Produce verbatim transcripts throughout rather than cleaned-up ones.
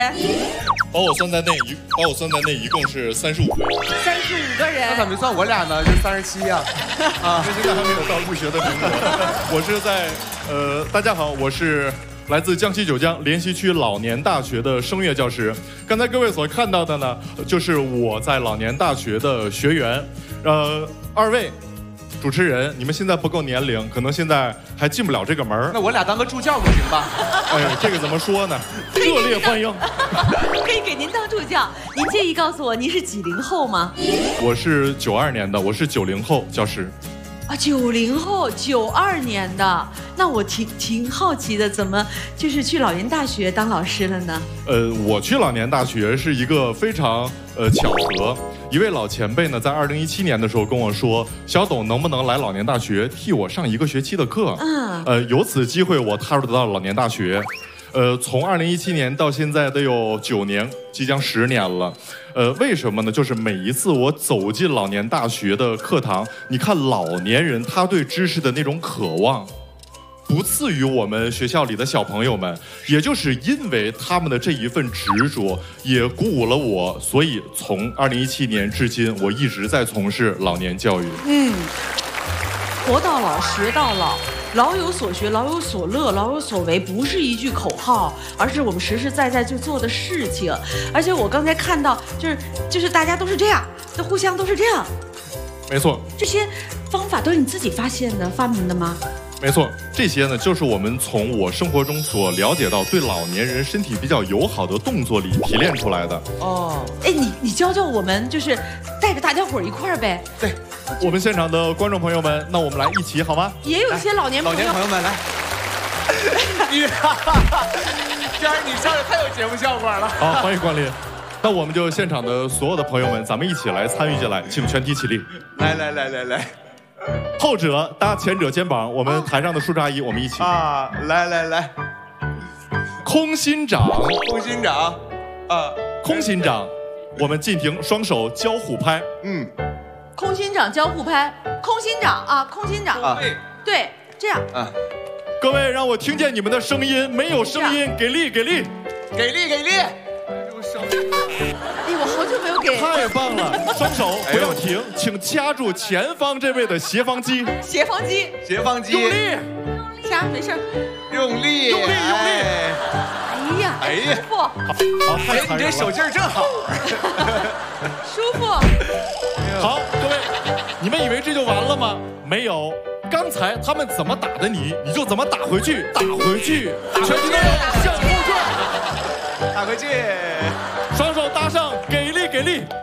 把我算在内，一把我算在内，一共是三十五个人。 三十五个人， 那咋没算我俩呢？就三十七呀。 啊，现在还没有到入学的名额。我是在，呃，大家好，我是来自江西九江莲溪区老年大学的声乐教师。刚才各位所看到的呢，就是我在老年大学的学员。呃，二位主持人，你们现在不够年龄，可能现在还进不了这个门。 那我俩当个助教不行吧？ 哎，这个怎么说呢？热烈欢迎。 可以给您当助教。您介意告诉我您是几零后吗？ 我是九二年的，我是九零后教师。 啊，九零后，九二年的，那我挺挺好奇的，怎么就是去老年大学当老师了呢？ 呃，我去老年大学是一个非常呃巧合，一位老前辈呢，在二零一七年的时候跟我说，小董能不能来老年大学替我上一个学期的课？嗯，呃，由此机会我踏入到老年大学。呃，从二零一七年到现在得有九年，即将十年了。呃，为什么呢？就是每一次我走进老年大学的课堂，你看老年人他对知识的那种渴望，不次于我们学校里的小朋友们。也就是因为他们的这一份执着，也鼓舞了我，所以从二零一七年至今，我一直在从事老年教育。 嗯，活到老，学到老。老有所学，老有所乐，老有所为，不是一句口号，而是我们实实在在去做的事情。而且我刚才看到，就是就是大家都是这样，都互相都是这样。 没错， 这些方法都是你自己发现的、发明的吗？ 没错，这些呢，就是我们从我生活中所了解到对老年人身体比较友好的动作里提炼出来的。 哦，哎，你你教教我们，就是带着大家伙儿一块儿呗。 对。 我们现场的观众朋友们，那我们来一起好吗？ 也有一些老年朋友， 老年朋友们来。你，娟儿，你上来太有节目效果了。 好，欢迎光临。那我们就现场的所有的朋友们，咱们一起来参与进来，请全体起立。 来来来来来， 后者搭前者肩膀，我们台上的叔叔阿姨，我们一起啊，来来来， 空心掌， 空心掌，啊， 空心掌，我们进行双手交互拍。 嗯。 空心掌交互拍，空心掌啊，空心掌啊，对对，这样啊。 各位，让我听见你们的声音，没有声音，给力给力， 给力给力！这个声音， 哎，我好久没有给。 太棒了！双手不要停，请掐住前方这位的斜方肌。 斜方肌， 斜方肌， 用力， 掐，没事。 用力， 用力，用力。 哎呀，哎呀，舒服。好， 好， 哎，你这手劲儿正好， 舒服。 好，各位，你们以为这就完了吗？没有，刚才他们怎么打的你，你就怎么打回去，打回去，全体都要向后转， 打回去， 双手搭上，给力给力，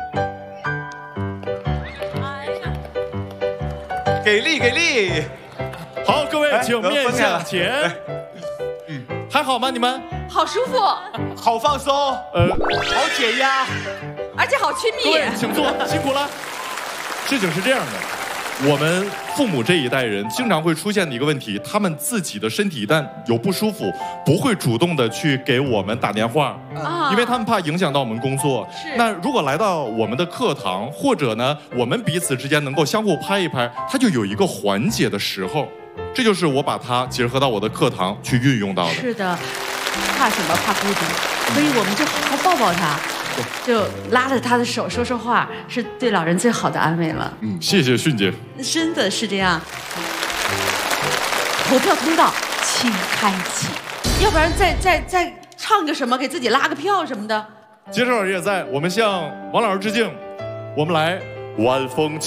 给力给力。 好，各位请面向前。嗯，还好吗？你们？ 好舒服， 好放松，呃，好解压。 而且好亲密。 各位，请坐，辛苦了。事情是这样的，我们父母这一代人经常会出现的一个问题，他们自己的身体一旦有不舒服，不会主动的去给我们打电话，啊，因为他们怕影响到我们工作。 是。 那如果来到我们的课堂，或者呢，我们彼此之间能够相互拍一拍，它就有一个缓解的时候。这就是我把它结合到我的课堂去运用到的。 是的，怕什么？怕孤独，所以我们就好好抱抱他。就拉着他的手说说话，是对老人最好的安慰了。 嗯，谢谢迅姐。 真的是这样。投票通道请开启，要不然再再再唱个什么，给自己拉个票什么的。 介绍人也在，我们向王老师致敬。我们来，晚风